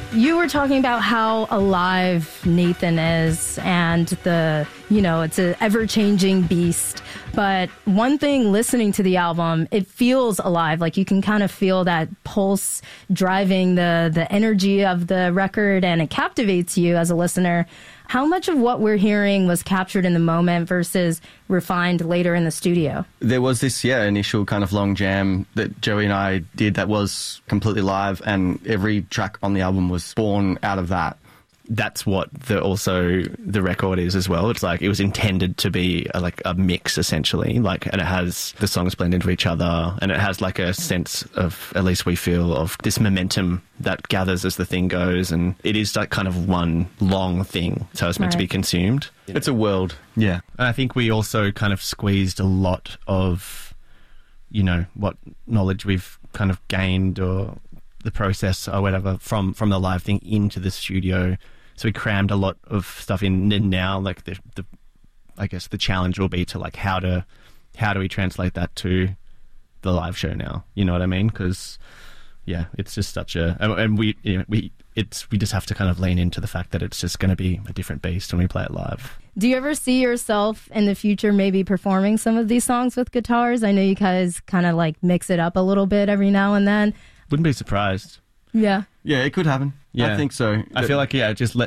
You were talking about how alive Nathan is and it's an ever-changing beast. But one thing, listening to the album, it feels alive. Like you can kind of feel that pulse driving the energy of the record, and it captivates you as a listener. How much of what we're hearing was captured in the moment versus refined later in the studio? There was this, initial kind of long jam that Joey and I did that was completely live, and every track on the album was born out of that. That's what the record is as well. It's like it was intended to be a mix essentially, and it has the songs blend into each other, and it has like a sense of, at least we feel, of this momentum that gathers as the thing goes, and it is like kind of one long thing, so it's meant to be consumed. It's a world. Yeah. And I think we also kind of squeezed a lot of, what knowledge we've kind of gained or the process or whatever from the live thing into the studio. So we crammed a lot of stuff in, and now like I guess the challenge will be to like how do we translate that to the live show now? You know what I mean? Because it's just such and we just have to kind of lean into the fact that it's just going to be a different beast when we play it live. Do you ever see yourself in the future maybe performing some of these songs with guitars? I know you guys kind of like mix it up a little bit every now and then. Wouldn't be surprised. Yeah. Yeah, it could happen. Yeah. I think so. I feel like,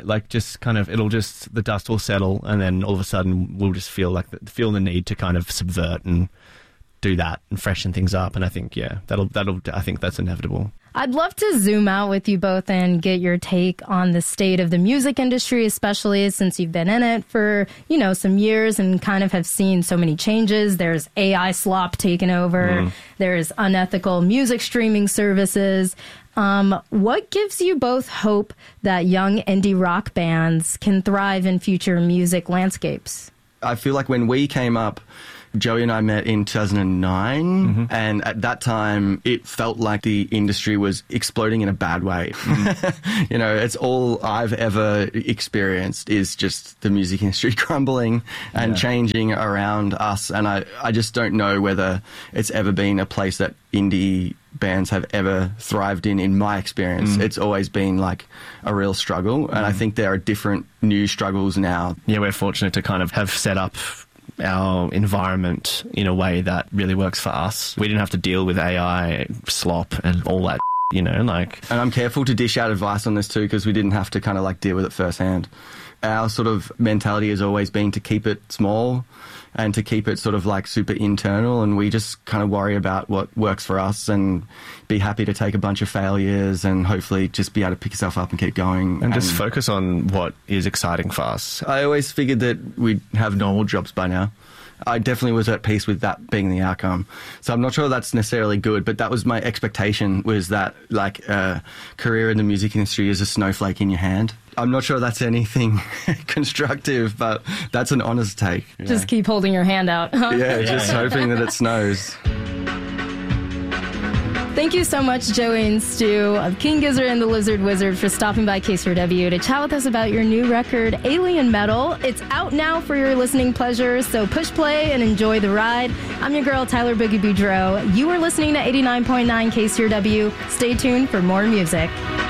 the dust will settle, and then all of a sudden we'll just feel the need to kind of subvert and do that and freshen things up. And I think, I think that's inevitable. I'd love to zoom out with you both and get your take on the state of the music industry, especially since you've been in it for, some years and kind of have seen so many changes. There's AI slop taking over. There's unethical music streaming services. What gives you both hope that young indie rock bands can thrive in future music landscapes? I feel like when we came up, Joey and I met in 2009, and at that time, it felt like the industry was exploding in a bad way. It's all I've ever experienced is just the music industry crumbling and changing around us, and I just don't know whether it's ever been a place that indie bands have ever thrived in my experience. It's always been like a real struggle, and I think there are different new struggles now. Yeah, we're fortunate to kind of have set up our environment in a way that really works for us. We didn't have to deal with AI slop and all that, And I'm careful to dish out advice on this too, because we didn't have to kind of deal with it firsthand. Our sort of mentality has always been to keep it small and to keep it sort of super internal, and we just kind of worry about what works for us and be happy to take a bunch of failures and hopefully just be able to pick yourself up and keep going. And just focus on what is exciting for us. I always figured that we'd have normal jobs by now. I definitely was at peace with that being the outcome. So I'm not sure that's necessarily good, but that was my expectation, was that a career in the music industry is a snowflake in your hand. I'm not sure that's anything constructive, but that's an honest take. Just keep holding your hand out, huh? Yeah, just hoping that it snows. Thank you so much, Joey and Stu of King Gizzard and the Lizard Wizard, for stopping by KCRW to chat with us about your new record, Alien Metal. It's out now for your listening pleasure, so push play and enjoy the ride. I'm your girl, Tyler Boogie Boudreaux. You are listening to 89.9 KCRW. Stay tuned for more music.